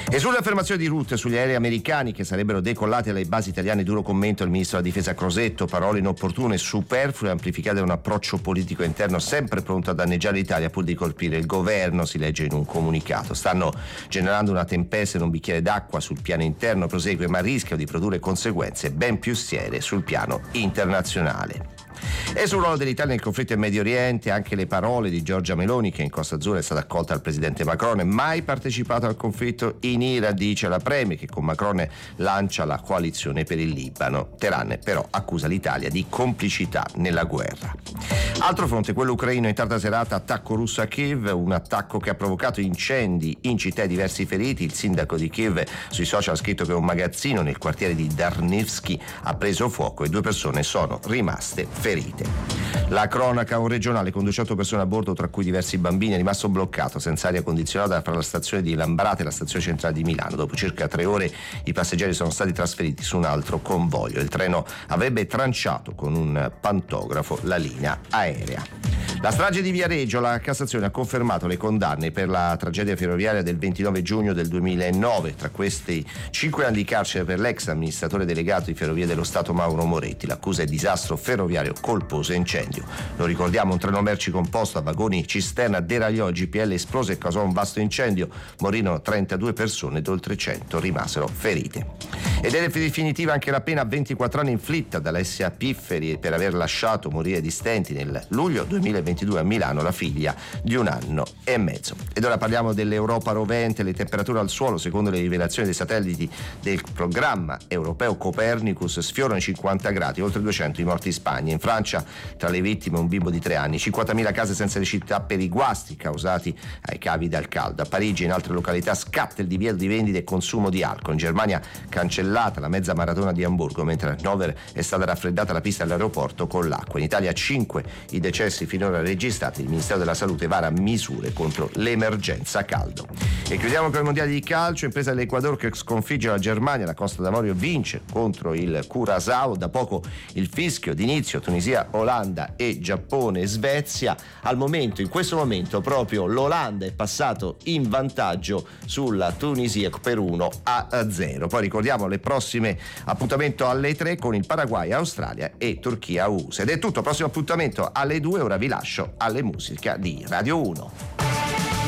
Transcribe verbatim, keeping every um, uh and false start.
E sulle affermazioni di Rutte sugli aerei americani che sarebbero decollati alle basi italiane, duro commento il ministro della difesa Crosetto: parole inopportune, superflue, amplificate da un approccio politico interno sempre pronto a danneggiare l'Italia pur di colpire il governo, si legge in un comunicato. Stanno generando una tempesta in un bicchiere d'acqua sul piano interno, prosegue, ma rischiano di produrre conseguenze ben più serie sul piano internazionale. E sul ruolo dell'Italia nel conflitto in Medio Oriente anche le parole di Giorgia Meloni, che in Costa Azzurra è stata accolta dal presidente Macron. Mai partecipato al conflitto in Iran, dice la Premier, che con Macron lancia la coalizione per il Libano. Teheran però accusa l'Italia di complicità nella guerra. Altro fronte, quello ucraino, in tarda serata attacco russo a Kiev, un attacco che ha provocato incendi in città e diversi feriti. Il sindaco di Kiev sui social ha scritto che un magazzino nel quartiere di Darnivsky ha preso fuoco e due persone sono rimaste ferite. La cronaca, un regionale con duecento persone a bordo, tra cui diversi bambini, è rimasto bloccato senza aria condizionata fra la stazione di Lambrate e la stazione centrale di Milano. Dopo circa tre ore i passeggeri sono stati trasferiti su un altro convoglio. Il treno avrebbe tranciato con un pantografo la linea aerea. La strage di Viareggio, la Cassazione ha confermato le condanne per la tragedia ferroviaria del ventinove giugno del duemilanove. Tra questi cinque anni di carcere per l'ex amministratore delegato di Ferrovie dello Stato Mauro Moretti. L'accusa è disastro ferroviario colposo e incendio. Lo ricordiamo, un treno merci composto a vagoni cisterna deragliò, il G P L esplose e causò un vasto incendio. Morirono trentadue persone ed oltre cento rimasero ferite. Ed è definitiva anche la pena a ventiquattro anni inflitta dall'S A Pifferi per aver lasciato morire di stenti nel luglio duemilaventidue a Milano la figlia di un anno e mezzo. Ed ora parliamo dell'Europa rovente. Le temperature al suolo, secondo le rivelazioni dei satelliti del programma europeo Copernicus, sfiorano i cinquanta gradi, oltre duecento i morti in Spagna. In Francia, tra le vittime un bimbo di tre anni, cinquantamila case senza elettricità per i guasti causati ai cavi dal caldo. A Parigi e in altre località scatta il divieto di vendita e consumo di alcol. In Germania cancellata la mezza maratona di Amburgo, mentre a Hannover è stata raffreddata la pista dell'aeroporto con l'acqua. In Italia cinque i decessi finora registrati. Il Ministero della Salute vara misure contro l'emergenza caldo. E chiudiamo per i mondiali di calcio. Impresa dell'Ecuador che sconfigge la Germania, la Costa d'Avorio vince contro il Curaçao. Da poco il fischio d'inizio, Tunisia, Olanda e Giappone, Svezia. Al momento, in questo momento proprio l'Olanda è passato in vantaggio sulla Tunisia per uno a zero. Poi ricordiamo le prossime appuntamento alle tre con il Paraguay, Australia e Turchia U S A. Ed è tutto, prossimo appuntamento alle due. Ora vi lascio alle musiche di Radio uno.